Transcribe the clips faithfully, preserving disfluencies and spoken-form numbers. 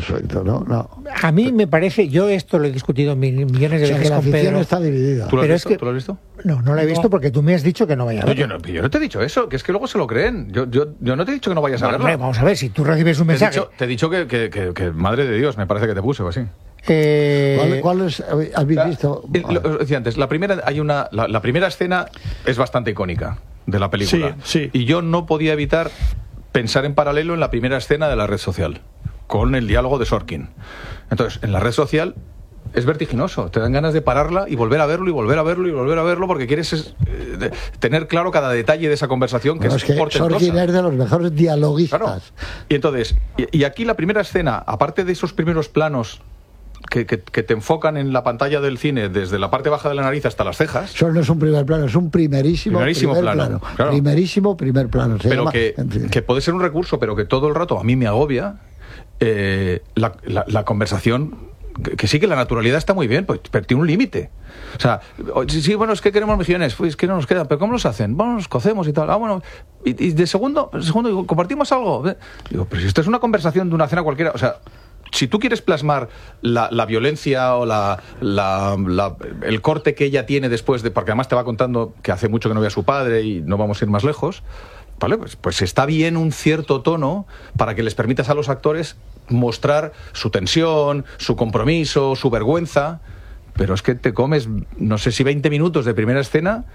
perfecto, ¿no? no. A mí me parece, yo esto lo he discutido mil, millones de o sea, veces que la con afición Pedro. está dividida. ¿Tú lo has Pero visto? es que, ¿Tú lo has visto? No, no lo he visto No. porque tú me has dicho que no vaya a No, verlo. yo, no, yo no te he dicho eso, que es que luego se lo creen. Yo, yo, yo no te he dicho que no vayas a Bueno, verlo. hombre, vamos a ver, si tú recibes un Te he mensaje... dicho, te he dicho que, que, que, que, madre de Dios, me parece que te puse o así. Eh, ¿Cuál, cuál es, habéis visto? Eh, lo- os decía antes, la primera, hay una, la, la primera escena es bastante icónica de la película. Sí, sí. Y yo no podía evitar pensar en paralelo en la primera escena de la red social, con el diálogo de Sorkin. Entonces, en la red social es vertiginoso, te dan ganas de pararla y volver a verlo y volver a verlo y volver a verlo porque quieres es, eh, de- tener claro cada detalle de esa conversación que Bueno, es, es que portentosa. Sorkin es de los mejores dialoguistas. Claro. Y entonces, y, y aquí la primera escena, aparte de esos primeros planos que, que, que te enfocan en la pantalla del cine desde la parte baja de la nariz hasta las cejas, Eso no es un primer plano, es un primerísimo, Primerísimo primer plano, plano. claro. Primerísimo primer plano. Se pero llama- que, en fin. que puede ser un recurso, pero que todo el rato a mí me agobia, eh, la, la, la conversación, que, que sí que la naturalidad está muy bien, pues, pero tiene un límite. O sea, o- sí, sí, bueno, es que queremos millones, pues es que no nos quedan, pero ¿cómo los hacen? Bueno, nos cocemos y tal. Ah, bueno, y, y de segundo, de segundo digo, ¿compartimos algo? Eh, Digo, pero si esto es una conversación de una cena cualquiera, o sea... Si tú quieres plasmar la, la violencia o la, la, la- el corte que ella tiene después de... Porque además te va contando que hace mucho que no ve a su padre y no vamos a ir más lejos. Vale, pues, pues está bien un cierto tono para que les permitas a los actores mostrar su tensión, su compromiso, su vergüenza. Pero es que te comes, no sé si veinte minutos de primera escena...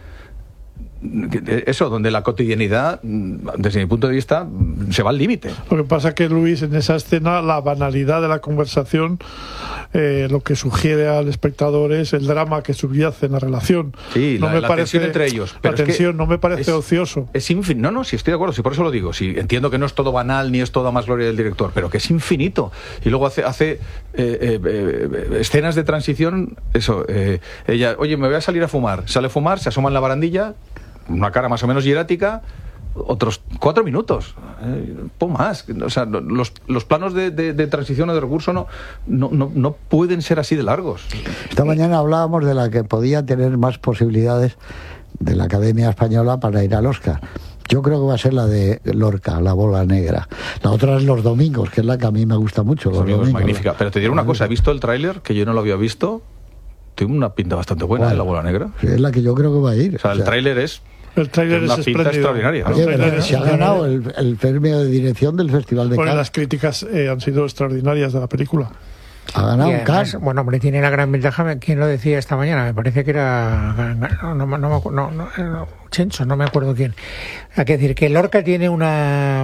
Eso, donde la cotidianidad, desde mi punto de vista, se va al límite. Lo que pasa que, Luis, en esa escena, la banalidad de la conversación, eh, lo que sugiere al espectador es el drama que subyace en la relación. Sí, no la, me la parece, tensión entre ellos. La Pero es que tensión no me parece es, ocioso. Es infinito. No, no, sí estoy de acuerdo, sí, por eso lo digo. Sí, entiendo que no es todo banal ni es toda más gloria del director, pero que es infinito. Y luego hace, hace eh, eh, eh, escenas de transición, eso, eh, ella, oye, me voy a salir a fumar. Sale a fumar, se asoma en la barandilla, una cara más o menos hierática, otros cuatro minutos, eh, poco más. O sea, los, los planos de, de, de transición o de recurso no, no, no, no pueden ser así de largos. Esta mañana hablábamos de la que podía tener más posibilidades de la Academia Española para ir al Oscar. Yo creo que va a ser la de Lorca, La bola negra. La otra es Los domingos, que es la que a mí me gusta mucho. Los Domingos, domingos. magnífica. Pero te diré una cosa, he visto el tráiler, que yo no lo había visto, tiene una pinta bastante buena, ¿Cuál? de La bola negra. Sí, es la que yo creo que va a ir. O sea, el tráiler es... El tráiler Una es pinta espléndido. extraordinaria, ¿no? El Oye, tráiler pero es se ha ganado el, el premio de dirección del Festival de Bueno, Cannes. las críticas eh, han sido extraordinarias de la película. Ha ganado y un además, Cannes. bueno, hombre, tiene la gran ventaja, ¿quién lo decía esta mañana? Me parece que era... No, no, no, me acu- no, no, no, Chencho, no me acuerdo quién. Hay que decir que Lorca tiene una...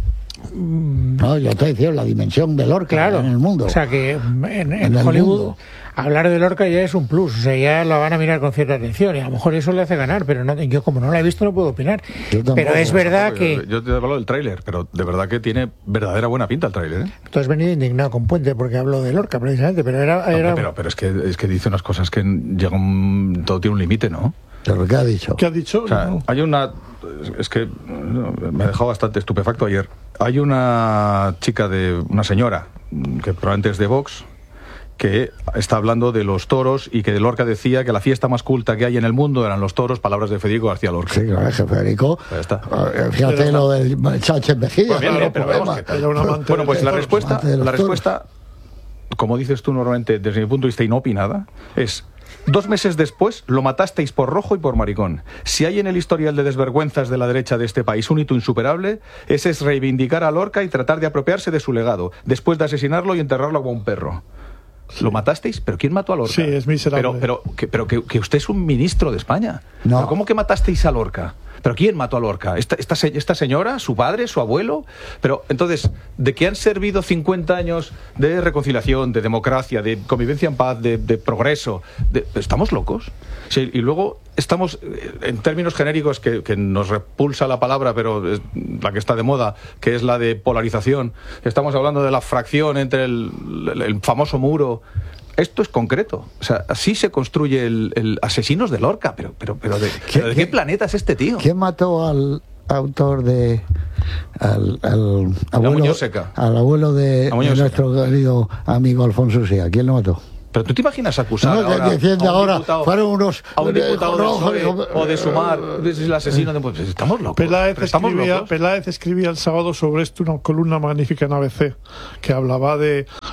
No, yo te decía la dimensión de Lorca Claro, en el mundo. o sea que en, en En el Hollywood mundo. hablar de Lorca ya es un plus, o sea, ya la van a mirar con cierta atención y a lo mejor eso le hace ganar, pero no, yo como no la he visto no puedo opinar. Yo tampoco. Pero es verdad Yo, que yo te hablo del tráiler, pero de verdad que tiene verdadera buena pinta el tráiler, ¿eh? tú has venido indignado con Puente porque habló de Lorca precisamente, pero era... Hombre, era... pero, pero es que es que dice unas cosas que llega un, todo tiene un límite, ¿no? Pero ¿qué ha dicho? ¿Qué ha dicho? O sea, No. hay una... Es que no, me ha dejado bastante estupefacto ayer. Hay una chica, de una señora, que probablemente es de Vox, que está hablando de los toros y que Lorca decía que la fiesta más culta que hay en el mundo eran los toros, palabras de Federico García Lorca. Sí, claro, es que Federico. Pues ya está. eh, Fíjate Pero- lo del Sánchez Mejía. Pues bien, no bien, hay pero problema. vamos, que- Era un amante Bueno, pues de la los respuesta, amante de los la toros. respuesta, como dices tú normalmente, desde mi punto de vista inopinada, es: dos meses después lo matasteis por rojo y por maricón. Si hay en el historial de desvergüenzas de la derecha de este país un hito insuperable, ese es reivindicar a Lorca y tratar de apropiarse de su legado, después de asesinarlo y enterrarlo como un perro. ¿Lo matasteis? ¿Pero quién mató a Lorca? Sí, es miserable. Pero, pero, que, pero que, que usted es un ministro de España. No. ¿Pero cómo que matasteis a Lorca? ¿Pero quién mató a Lorca? ¿Esta, esta, se- esta señora? ¿Su padre? ¿Su abuelo? Pero entonces, ¿de qué han servido cincuenta años de reconciliación, de democracia, de convivencia en paz, de, de progreso? De- ¿Estamos locos? Sí, y luego estamos, eh, en términos genéricos, que, que nos repulsa la palabra, pero es la que está de moda, que es la de polarización. Estamos hablando de la fracción entre el, el- el famoso muro. Esto es concreto. O sea, así se construye el, el asesinos de Lorca. Pero, pero, pero ¿de, pero ¿de qué planeta es este tío? ¿Quién mató al autor de... al, al abuelo, Muñoz Seca. al abuelo de, A Muñoz de nuestro querido amigo Alfonso Sea? ¿Quién lo mató? Pero tú te imaginas acusar No, que ahora, defiende a un ahora, diputado, fueron unos- a un diputado del rojos, P S O E o de Sumar, es el asesino de... Pues estamos locos. Peláez pero estamos escribía, locos. Peláez escribía el sábado sobre esto una columna magnífica en A B C que hablaba de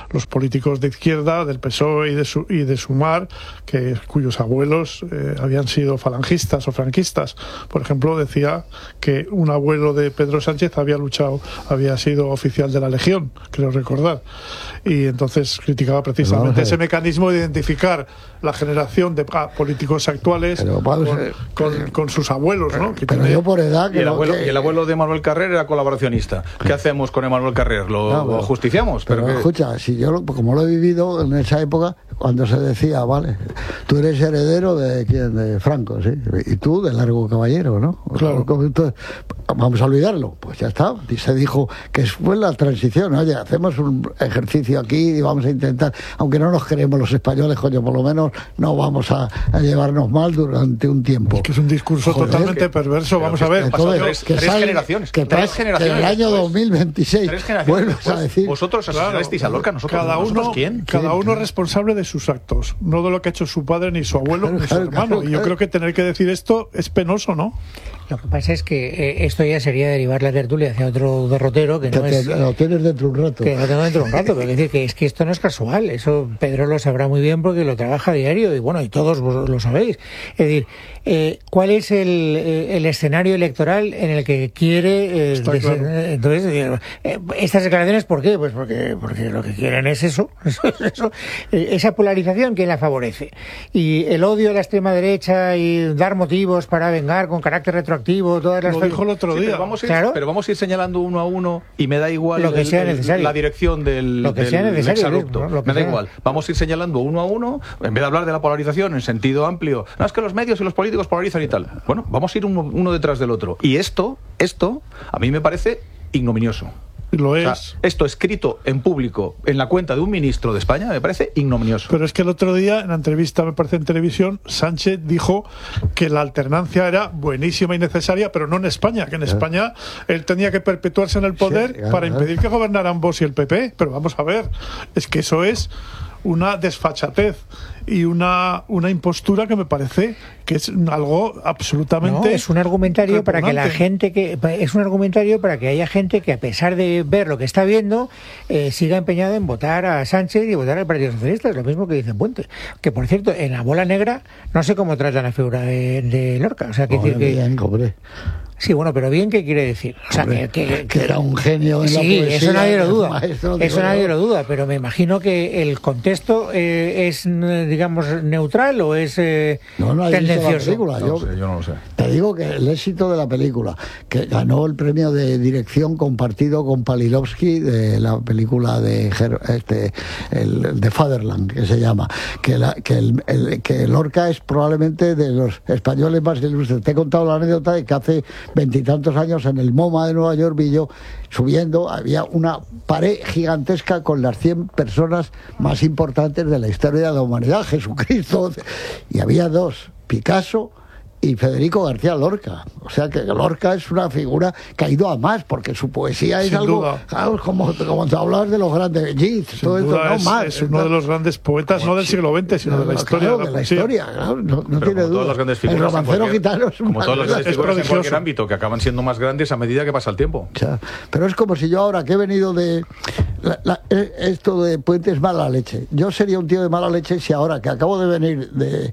los políticos de izquierda, del P S O E y de, su, y de Sumar, que, cuyos abuelos eh, habían sido falangistas o franquistas. Por ejemplo, decía que un abuelo de Pedro Sánchez había luchado, había sido oficial de la Legión, creo recordar. Y entonces criticaba precisamente ese mecanismo de identificar la generación de ah, políticos actuales pero, con, ser, con, pero, con sus abuelos, ¿no? Que pero tiene... yo por edad... Y el, abuelo, que... y el abuelo de Manuel Carrer era colaboracionista. ¿Qué hacemos con Manuel Carrer? ¿Lo, no, lo justiciamos? Pero, pero que... escucha, si yo lo, como lo he vivido en esa época, cuando se decía, vale, tú eres heredero de quién, de Franco, ¿sí? Y tú de Largo Caballero, ¿no? Claro. Entonces, vamos a olvidarlo. Pues ya está. Y se dijo que fue la transición. Oye, hacemos un ejercicio aquí y vamos a intentar, aunque no nos queremos los españoles, coño, por lo menos no vamos a, a llevarnos mal durante un tiempo. Es que es un discurso Joder, totalmente que, perverso. Vamos a ver. Entonces, tres, que tres sale, generaciones. Que, tres que generaciones. en el año dos mil veintiséis vuelves a decir. Vosotros asesinasteis claro, a Lorca, nosotros, cada uno, ¿nosotros quién? Cada ¿Quién? uno es responsable de sus actos, no de lo que ha hecho su padre, ni su abuelo, claro, ni su claro, hermano. claro, y yo claro. creo que tener que decir esto es penoso, ¿no? Lo que pasa es que eh, esto ya sería derivar la tertulia hacia otro derrotero que, que no te, es... Lo tienes dentro de un rato. Que lo tengo dentro de un rato, pero es decir, que es que esto no es casual. Eso Pedro lo sabrá muy bien porque lo trabaja a diario y bueno, y todos vos lo sabéis. Es decir, eh, ¿cuál es el, el escenario electoral en el que quiere... Eh, des... claro. Entonces, eh, estas declaraciones, ¿por qué? Pues porque, porque lo que quieren es eso, eso, eso eh, esa polarización que la favorece. Y el odio a la extrema derecha y dar motivos para vengar con carácter retroactivo, todas las... Lo dijo el otro sí, día. Pero vamos, a ir, claro. pero vamos a ir señalando uno a uno y me da igual lo que el, sea necesario. la dirección del, lo que del sea necesario, exabrupto. ¿no? Lo que me da sea. igual. Vamos a ir señalando uno a uno, en vez de hablar de la polarización en sentido amplio. No, es que los medios y los políticos polarizan y tal. Bueno, vamos a ir uno, uno detrás del otro. Y esto, esto, a mí me parece ignominioso. Lo es. O sea, esto escrito en público en la cuenta de un ministro de España me parece ignominioso. Pero es que el otro día, en la entrevista, me parece en televisión, Sánchez dijo que la alternancia era buenísima y necesaria, pero no en España, que en España él tenía que perpetuarse en el poder sí, para impedir que gobernaran Vox y el P P. Pero vamos a ver, es que eso es una desfachatez y una, una impostura que me parece que es algo absolutamente... No, es un argumentario repugnante. Para que la gente que... Es un argumentario para que haya gente que, a pesar de ver lo que está viendo, eh, siga empeñada en votar a Sánchez y votar al Partido Socialista. Es lo mismo que dice Puente. Que, por cierto, en la bola negra no sé cómo tratan la figura de, de Lorca. O sea, que Joder, decir que... Bien, cobre. Sí, bueno, pero bien, ¿qué quiere decir? O sea, Hombre, que, que, que era un genio en sí, la poesía. Eso nadie lo duda. Maestro, eso nadie yo. lo duda, pero me imagino que el contexto eh, es, digamos, neutral o es eh, no, no tendencioso. Película. No Yo, sé, yo no lo sé. Te digo que el éxito de la película, que ganó el premio de dirección compartido con Palilovsky de la película de este, el, de Fatherland, que se llama, que, la, que, el, el, que Lorca es probablemente de los españoles más ilustres. Te he contado la anécdota de que hace veintitantos años en el MoMA de Nueva York vi yo subiendo, había una pared gigantesca con las cien personas más importantes de la historia de la humanidad, Jesucristo, y había dos, Picasso y Federico García Lorca. O sea que Lorca es una figura que ha ido a más, porque su poesía es Sin algo, duda. Claro, como, como te hablabas de los grandes Yeats, todo esto, no es, más. es uno de los grandes poetas, no del siglo veinte, sino no, de la no, historia. claro, de la, de la historia, claro, no, no Pero tiene como duda. todas las grandes figuras el romancero cualquier, gitano es como todas las grandes es figuras en prodigioso. cualquier ámbito, que acaban siendo más grandes a medida que pasa el tiempo. O sea, pero es como si yo ahora que he venido de la, la, esto de Puente es mala leche. Yo sería un tío de mala leche si ahora que acabo de venir de,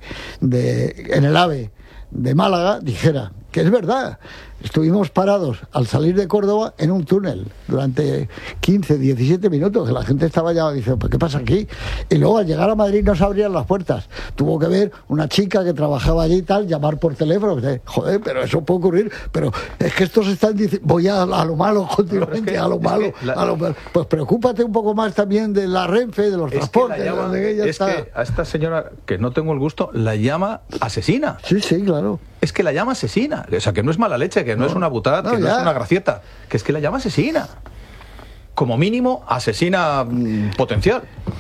de en el AVE de Málaga dijera que es verdad. Estuvimos parados al salir de Córdoba en un túnel durante quince, diecisiete minutos, que la gente estaba ya diciendo, ¿pues qué pasa aquí? Y luego al llegar a Madrid no se abrían las puertas. Tuvo que ver una chica que trabajaba allí y tal, llamar por teléfono. Dice, joder, pero eso puede ocurrir. Pero es que estos están diciendo, voy a, a lo malo continuamente, es que, a lo malo, es que la, a lo malo. Pues preocúpate un poco más también de la Renfe, de los es transportes. Que llama, de es está. que a esta señora, que no tengo el gusto, la llama asesina. Sí, sí, claro. Es que la llama asesina. O sea, que no es mala leche, que no, no es una butada, no, que no ya. es una gracieta, que es que la llama asesina. Como mínimo, asesina mmm, potencial.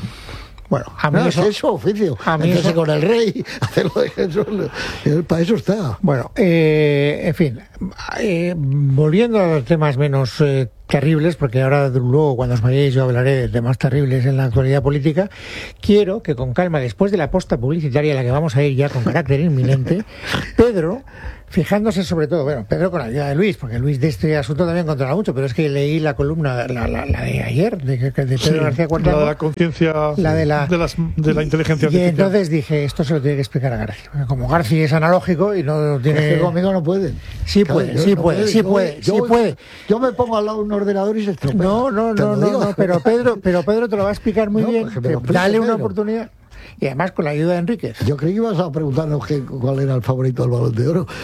Bueno, a mí no, eso, es su oficio. A mí eso, con el rey, hacerlo de Jesús, para eso está. Bueno, eh, en fin, eh, volviendo a los temas menos eh, terribles, porque ahora luego cuando os vayáis yo hablaré de temas terribles en la actualidad política, quiero que con calma, después de la posta publicitaria a la que vamos a ir ya con carácter inminente, Pedro fijándose sobre todo, bueno, Pedro con la ayuda de Luis, porque Luis de este asunto también controla mucho, pero es que leí la columna, la, la, la de ayer, de, de Pedro sí, García Cuartango. La de la conciencia, la de la, de, las, de la inteligencia y artificial. Y entonces dije, esto se lo tiene que explicar a García. Como García es analógico y no tiene... Es que conmigo no pueden. Sí puede, claro, sí, no puede, puede, sí puede, yo, sí yo, puede. Yo me pongo al lado de un ordenador y se estropea. No, no, no, no, no, pero Pedro, pero Pedro te lo va a explicar muy no, bien. Pues dale una Pedro. oportunidad. Y además con la ayuda de Enríquez. Yo creí que ibas a preguntarnos que, cuál era el favorito del Balón de Oro.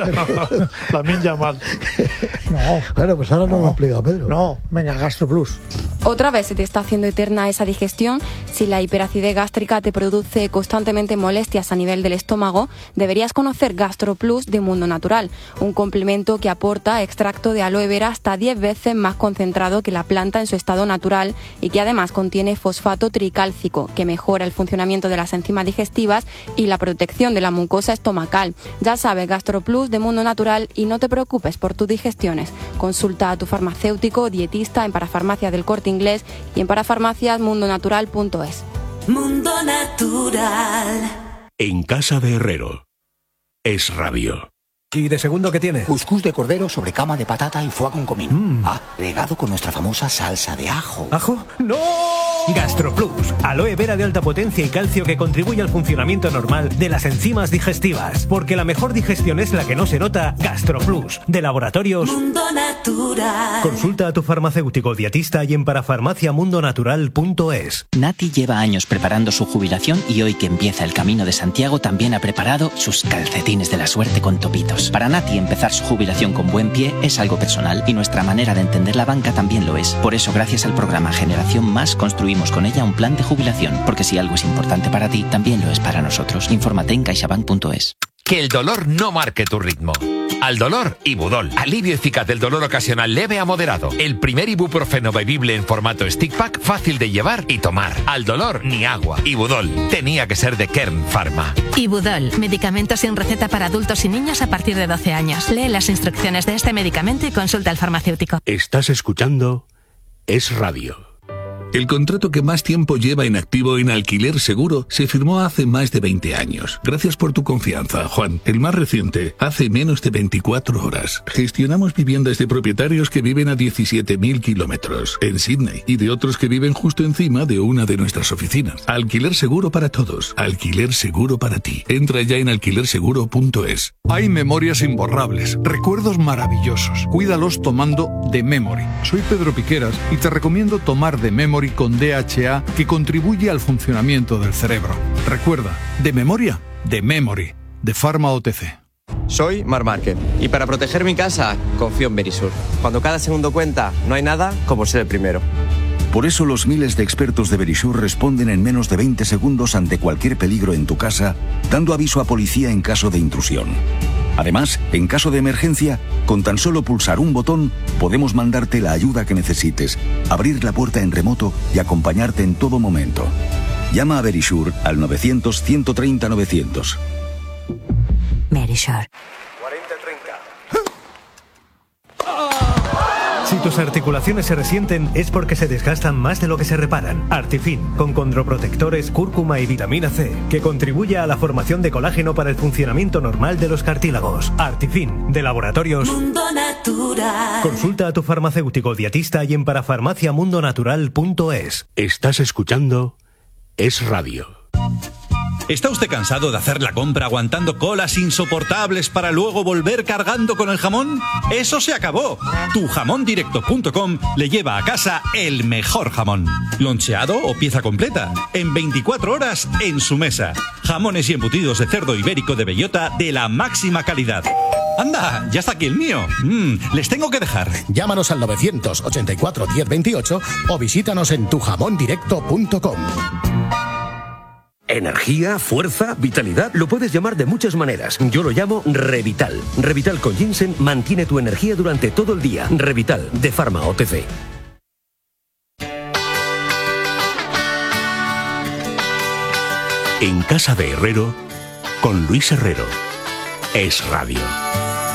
También llaman. No. Bueno, pues ahora no, no lo explica Pedro. No, venga, GastroPlus. Otra vez se te está haciendo eterna esa digestión. Si la hiperacidez gástrica te produce constantemente molestias a nivel del estómago, deberías conocer GastroPlus de Mundo Natural, un complemento que aporta extracto de aloe vera hasta diez veces más concentrado que la planta en su estado natural y que además contiene fosfato tricálcico, que mejora el funcionamiento de las enzimas digestivas y la protección de la mucosa estomacal. Ya sabes, GastroPlus de Mundo Natural, y no te preocupes por tus digestiones. Consulta a tu farmacéutico o dietista en Parafarmacias del Corte Inglés y en parafarmacias mundo natural punto es. Mundo Natural. En casa de Herrero. Es Radio. ¿Y de segundo qué tiene? Cuscús de cordero sobre cama de patata y foie con comino. Mm. Ah, regado con nuestra famosa salsa de ajo. ¿Ajo? ¡No! GastroPlus, aloe vera de alta potencia y calcio que contribuye al funcionamiento normal de las enzimas digestivas. Porque la mejor digestión es la que no se nota. GastroPlus, de Laboratorios Mundo Natural. Consulta a tu farmacéutico dietista y en parafarmacia mundo natural punto es. Nati lleva años preparando su jubilación y hoy que empieza el Camino de Santiago también ha preparado sus calcetines de la suerte con topitos. Para Nati, empezar su jubilación con buen pie es algo personal y nuestra manera de entender la banca también lo es. Por eso, gracias al programa Generación Más, construimos con ella un plan de jubilación, porque si algo es importante para ti, también lo es para nosotros. Infórmate en caixabank punto es. Que el dolor no marque tu ritmo. Al dolor, Ibudol. Alivio eficaz del dolor ocasional leve a moderado. El primer ibuprofeno bebible en formato stick pack, fácil de llevar y tomar. Al dolor, ni agua. Ibudol. Tenía que ser de Kern Pharma. Ibudol. Medicamento sin receta para adultos y niños a partir de doce años. Lee las instrucciones de este medicamento y consulta al farmacéutico. Estás escuchando Es Radio. El contrato que más tiempo lleva en activo en Alquiler Seguro se firmó hace más de veinte años. Gracias por tu confianza, Juan. El más reciente, hace menos de veinticuatro horas. Gestionamos viviendas de propietarios que viven a diecisiete mil kilómetros en Sydney y de otros que viven justo encima de una de nuestras oficinas. Alquiler Seguro para todos. Alquiler Seguro para ti. Entra ya en alquiler seguro punto es. Hay memorias imborrables, recuerdos maravillosos. Cuídalos tomando The Memory. Soy Pedro Piqueras y te recomiendo tomar The Memory con D H A, que contribuye al funcionamiento del cerebro. Recuerda, de memoria, de Memory, de Pharma O T C. Soy Mar Márquez y para proteger mi casa confío en Verisur. Cuando cada segundo cuenta, no hay nada como ser el primero. Por eso los miles de expertos de Verisur responden en menos de veinte segundos ante cualquier peligro en tu casa, dando aviso a policía en caso de intrusión. Además, en caso de emergencia, con tan solo pulsar un botón, podemos mandarte la ayuda que necesites, abrir la puerta en remoto y acompañarte en todo momento. Llama a Verisur al novecientos, ciento treinta, novecientos. Verisur. Si tus articulaciones se resienten es porque se desgastan más de lo que se reparan. Artifin, con condroprotectores, cúrcuma y vitamina C, que contribuye a la formación de colágeno para el funcionamiento normal de los cartílagos. Artifin, de Laboratorios Mundo Natural. Consulta a tu farmacéutico dietista y en parafarmacia mundo natural punto es. Estás escuchando Es Radio. ¿Está usted cansado de hacer la compra aguantando colas insoportables para luego volver cargando con el jamón? ¡Eso se acabó! tu jamón directo punto com le lleva a casa el mejor jamón. Loncheado o pieza completa, en veinticuatro horas en su mesa. Jamones y embutidos de cerdo ibérico de bellota de la máxima calidad. ¡Anda! ¡Ya está aquí el mío! Mm, les tengo que dejar. Llámanos al novecientos ochenta y cuatro diez veintiocho o visítanos en tu jamón directo punto com. Energía, fuerza, vitalidad, lo puedes llamar de muchas maneras. Yo lo llamo Revital. Revital con ginseng mantiene tu energía durante todo el día. Revital, de Pharma O T C. En casa de Herrero, con Luis Herrero. Es Radio.